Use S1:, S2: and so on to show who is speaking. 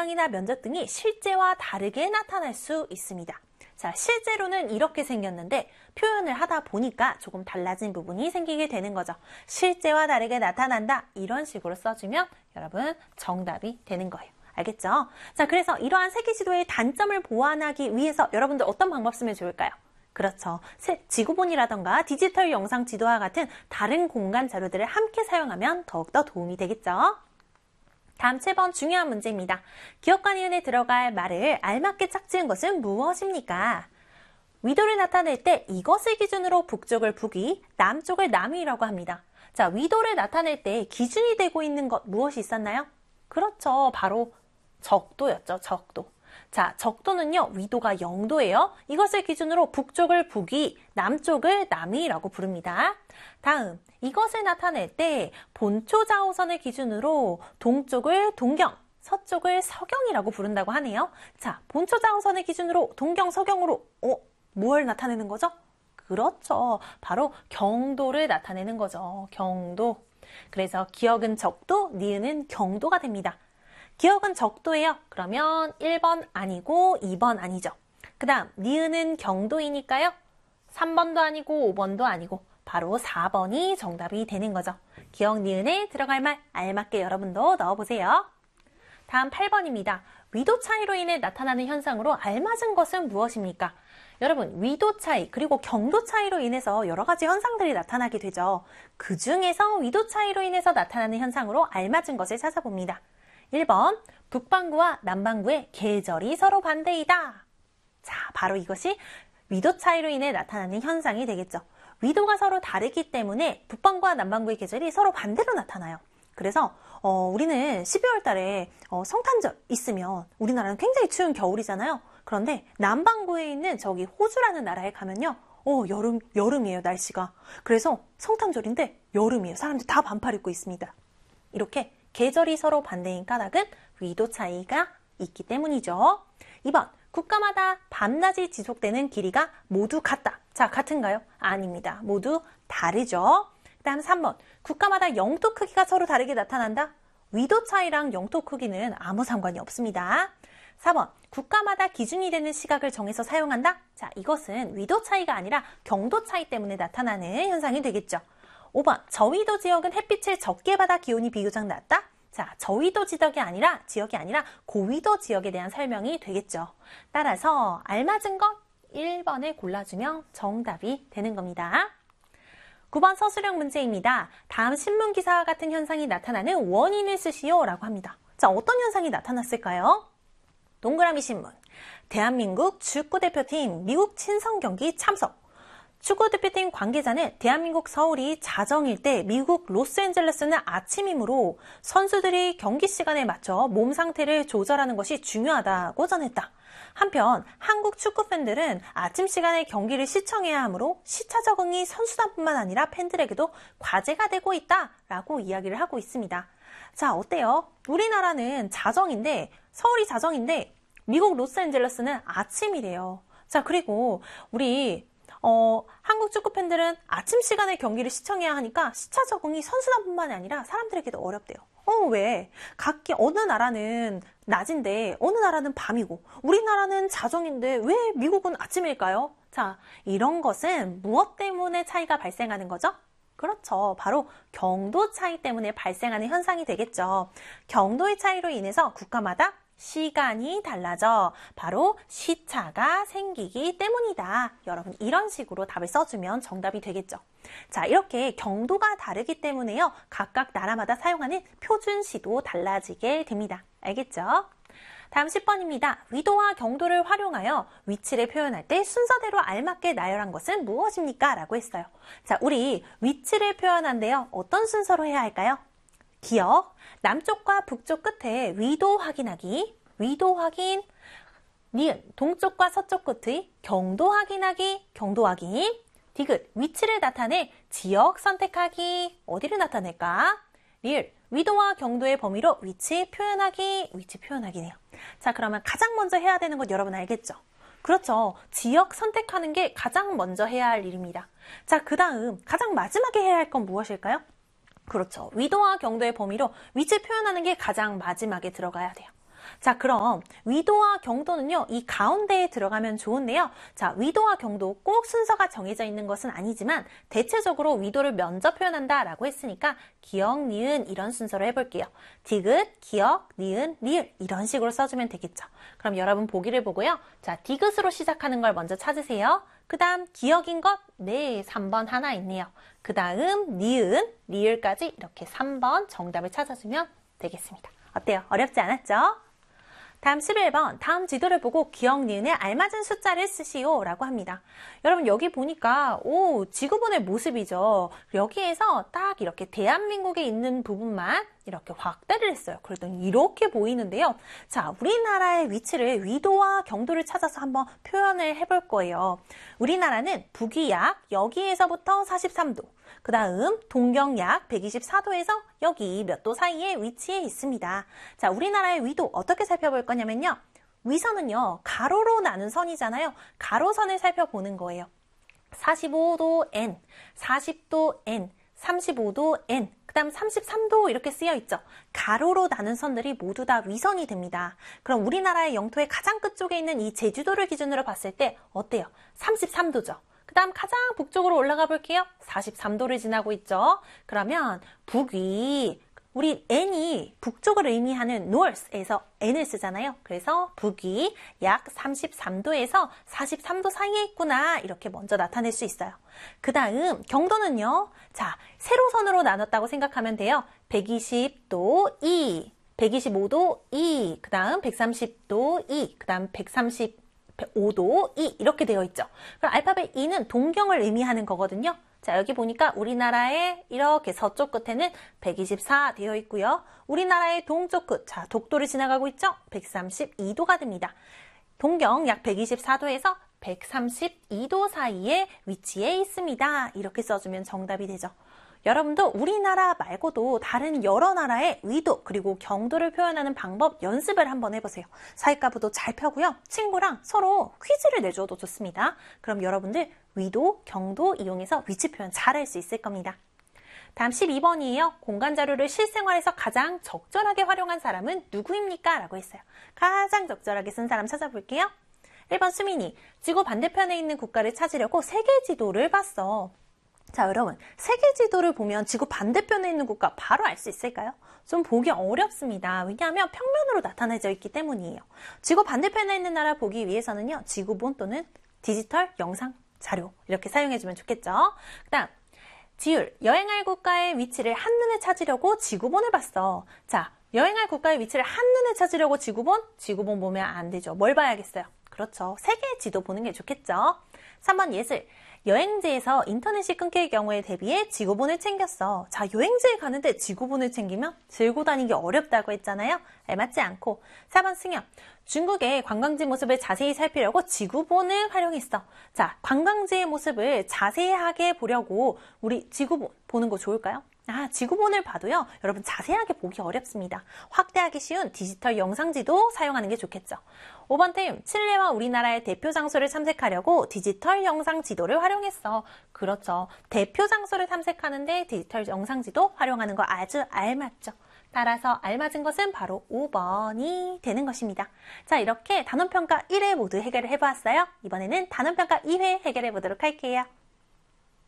S1: 모양이나 면적 등이 실제와 다르게 나타날 수 있습니다. 자, 실제로는 이렇게 생겼는데 표현을 하다 보니까 조금 달라진 부분이 생기게 되는 거죠. 실제와 다르게 나타난다. 이런 식으로 써주면 여러분 정답이 되는 거예요. 알겠죠? 자, 그래서 이러한 세계지도의 단점을 보완하기 위해서 여러분들 어떤 방법 쓰면 좋을까요? 그렇죠. 지구본이라던가 디지털 영상 지도와 같은 다른 공간 자료들을 함께 사용하면 더욱더 도움이 되겠죠? 다음 7번 중요한 문제입니다. 기억과 니은에 들어갈 말을 알맞게 짝지은 것은 무엇입니까? 위도를 나타낼 때 이것을 기준으로 북쪽을 북위, 남쪽을 남위라고 합니다. 자, 위도를 나타낼 때 기준이 되고 있는 것 무엇이 있었나요? 그렇죠. 바로 적도였죠. 적도. 자, 적도는요, 위도가 0도예요. 이것을 기준으로 북쪽을 북위, 남쪽을 남위라고 부릅니다. 다음, 이것을 나타낼 때 본초 좌우선을 기준으로 동쪽을 동경, 서쪽을 서경이라고 부른다고 하네요. 자, 본초 좌우선을 기준으로 동경, 서경으로 뭘 나타내는 거죠? 그렇죠. 바로 경도를 나타내는 거죠. 경도. 그래서 기억은 적도, 니은은 경도가 됩니다. 기억은 적도예요. 그러면 1번 아니고 2번 아니죠. 그 다음 니은은 경도이니까요. 3번도 아니고 5번도 아니고 바로 4번이 정답이 되는 거죠. 기억 니은에 들어갈 말 알맞게 여러분도 넣어보세요. 다음 8번입니다. 위도 차이로 인해 나타나는 현상으로 알맞은 것은 무엇입니까? 여러분, 위도 차이 그리고 경도 차이로 인해서 여러 가지 현상들이 나타나게 되죠. 그 중에서 위도 차이로 인해서 나타나는 현상으로 알맞은 것을 찾아봅니다. 1번, 북반구와 남반구의 계절이 서로 반대이다. 자, 바로 이것이 위도 차이로 인해 나타나는 현상이 되겠죠. 위도가 서로 다르기 때문에 북반구와 남반구의 계절이 서로 반대로 나타나요. 그래서 우리는 12월 달에 성탄절 있으면 우리나라는 굉장히 추운 겨울이잖아요. 그런데 남반구에 있는 저기 호주라는 나라에 가면요. 여름이에요, 날씨가. 그래서 성탄절인데 여름이에요. 사람들 다 반팔 입고 있습니다. 이렇게 계절이 서로 반대인 까닭은 위도 차이가 있기 때문이죠. 2번, 국가마다 밤낮이 지속되는 길이가 모두 같다. 자, 같은가요? 아닙니다. 모두 다르죠. 그 다음 3번, 국가마다 영토 크기가 서로 다르게 나타난다. 위도 차이랑 영토 크기는 아무 상관이 없습니다. 4번, 국가마다 기준이 되는 시각을 정해서 사용한다. 자, 이것은 위도 차이가 아니라 경도 차이 때문에 나타나는 현상이 되겠죠. 5번, 저위도 지역은 햇빛을 적게 받아 기온이 비교적 낮다. 자, 저위도 지역이 아니라 고위도 지역에 대한 설명이 되겠죠. 따라서 알맞은 것 1번을 골라주면 정답이 되는 겁니다. 9번 서술형 문제입니다. 다음 신문기사와 같은 현상이 나타나는 원인을 쓰시오 라고 합니다. 자, 어떤 현상이 나타났을까요? 동그라미 신문. 대한민국 축구대표팀 미국 친선 경기 참석. 축구대표팀 관계자는 대한민국 서울이 자정일 때 미국 로스앤젤레스는 아침이므로 선수들이 경기 시간에 맞춰 몸 상태를 조절하는 것이 중요하다고 전했다. 한편 한국 축구 팬들은 아침 시간에 경기를 시청해야 하므로 시차 적응이 선수단뿐만 아니라 팬들에게도 과제가 되고 있다라고 이야기를 하고 있습니다. 자, 어때요? 우리나라는 서울이 자정인데 미국 로스앤젤레스는 아침이래요. 자, 그리고 우리 한국 축구 팬들은 아침 시간에 경기를 시청해야 하니까 시차 적응이 선수단뿐만 아니라 사람들에게도 어렵대요. 왜? 어느 나라는 낮인데 어느 나라는 밤이고 우리나라는 자정인데 왜 미국은 아침일까요? 자, 이런 것은 무엇 때문에 차이가 발생하는 거죠? 그렇죠. 바로 경도 차이 때문에 발생하는 현상이 되겠죠. 경도의 차이로 인해서 국가마다 시간이 달라져 바로 시차가 생기기 때문이다. 여러분, 이런 식으로 답을 써주면 정답이 되겠죠. 자, 이렇게 경도가 다르기 때문에요. 각각 나라마다 사용하는 표준시도 달라지게 됩니다. 알겠죠? 다음 10번입니다. 위도와 경도를 활용하여 위치를 표현할 때 순서대로 알맞게 나열한 것은 무엇입니까? 라고 했어요. 자, 우리 위치를 표현한데요. 어떤 순서로 해야 할까요? 기억, 남쪽과 북쪽 끝에 위도 확인하기, 위도 확인, 니은, 동쪽과 서쪽 끝의 경도 확인하기, 경도 확인, 디귿, 위치를 나타낼 지역 선택하기, 어디를 나타낼까? 리을, 위도와 경도의 범위로 위치 표현하기, 위치 표현하기네요. 자, 그러면 가장 먼저 해야 되는 것 여러분 알겠죠? 그렇죠. 지역 선택하는 게 가장 먼저 해야 할 일입니다. 자, 그 다음 가장 마지막에 해야 할 건 무엇일까요? 그렇죠. 위도와 경도의 범위로 위치 표현하는 게 가장 마지막에 들어가야 돼요. 자, 그럼 위도와 경도는요, 이 가운데에 들어가면 좋은데요. 자, 위도와 경도 꼭 순서가 정해져 있는 것은 아니지만 대체적으로 위도를 먼저 표현한다 라고 했으니까 기역, 니은 이런 순서로 해볼게요. 디귿, 기역, 니은, 리을 이런 식으로 써주면 되겠죠. 그럼 여러분 보기를 보고요. 자, 디귿으로 시작하는 걸 먼저 찾으세요. 그 다음 기역인 것, 네, 3번 하나 있네요. 그 다음 니은, 리을까지 이렇게 3번 정답을 찾아주면 되겠습니다. 어때요? 어렵지 않았죠? 다음 11번, 다음 지도를 보고 기역, 니은에 알맞은 숫자를 쓰시오 라고 합니다. 여러분 여기 보니까 지구본의 모습이죠. 여기에서 딱 이렇게 대한민국에 있는 부분만 이렇게 확대를 했어요. 그랬더니 이렇게 보이는데요. 자, 우리나라의 위치를 위도와 경도를 찾아서 한번 표현을 해볼 거예요. 우리나라는 북위 약 여기에서부터 43도, 그 다음 동경 약 124도에서 여기 몇 도 사이에 위치해 있습니다. 자, 우리나라의 위도 어떻게 살펴볼 거냐면요. 위선은요, 가로로 나눈 선이잖아요. 가로선을 살펴보는 거예요. 45도 N, 40도 N, 35도 N, 그 다음 33도 이렇게 쓰여 있죠. 가로로 나눈 선들이 모두 다 위선이 됩니다. 그럼 우리나라의 영토의 가장 끝쪽에 있는 이 제주도를 기준으로 봤을 때 어때요? 33도죠. 그 다음 가장 북쪽으로 올라가 볼게요. 43도를 지나고 있죠. 그러면 북위, 우리 N이 북쪽을 의미하는 north에서 N을 쓰잖아요. 그래서 북위 약 33도에서 43도 사이에 있구나 이렇게 먼저 나타낼 수 있어요. 그 다음 경도는요. 자, 세로선으로 나눴다고 생각하면 돼요. 120도 E, 125도 E, 그 다음 130도 E, 그 다음 135도 E 이렇게 되어 있죠. 그럼 알파벳 E는 동경을 의미하는 거거든요. 자, 여기 보니까 우리나라의 이렇게 서쪽 끝에는 124 되어 있고요. 우리나라의 동쪽 끝, 자, 독도를 지나가고 있죠? 132도가 됩니다. 동경 약 124도에서 132도 사이에 위치해 있습니다. 이렇게 써주면 정답이 되죠. 여러분도 우리나라 말고도 다른 여러 나라의 위도 그리고 경도를 표현하는 방법 연습을 한번 해보세요. 사이가부도 잘 펴고요. 친구랑 서로 퀴즈를 내줘도 좋습니다. 그럼 여러분들 위도, 경도 이용해서 위치 표현 잘할 수 있을 겁니다. 다음 12번이에요. 공간 자료를 실생활에서 가장 적절하게 활용한 사람은 누구입니까? 라고 했어요. 가장 적절하게 쓴 사람 찾아볼게요. 1번 수민이, 지구 반대편에 있는 국가를 찾으려고 세계 지도를 봤어. 자, 여러분, 세계 지도를 보면 지구 반대편에 있는 국가 바로 알 수 있을까요? 좀 보기 어렵습니다. 왜냐하면 평면으로 나타내져 있기 때문이에요. 지구 반대편에 있는 나라 보기 위해서는요, 지구본 또는 디지털 영상 자료 이렇게 사용해주면 좋겠죠. 그 다음, 지율, 여행할 국가의 위치를 한눈에 찾으려고 지구본을 봤어. 자, 여행할 국가의 위치를 한눈에 찾으려고 지구본 보면 안 되죠. 뭘 봐야겠어요? 그렇죠. 세계 지도 보는 게 좋겠죠. 3번 예술. 여행지에서 인터넷이 끊길 경우에 대비해 지구본을 챙겼어. 자, 여행지에 가는데 지구본을 챙기면 들고 다니기 어렵다고 했잖아요. 알맞지 않고. 4번 승엽. 중국의 관광지 모습을 자세히 살피려고 지구본을 활용했어. 자, 관광지의 모습을 자세하게 보려고 우리 지구본 보는 거 좋을까요? 지구본을 봐도요, 여러분 자세하게 보기 어렵습니다. 확대하기 쉬운 디지털 영상지도 사용하는 게 좋겠죠. 5번 팀, 칠레와 우리나라의 대표 장소를 탐색하려고 디지털 영상 지도를 활용했어. 그렇죠. 대표 장소를 탐색하는데 디지털 영상지도 활용하는 거 아주 알맞죠. 따라서 알맞은 것은 바로 5번이 되는 것입니다. 자, 이렇게 단원평가 1회 모두 해결을 해보았어요. 이번에는 단원평가 2회 해결해 보도록 할게요.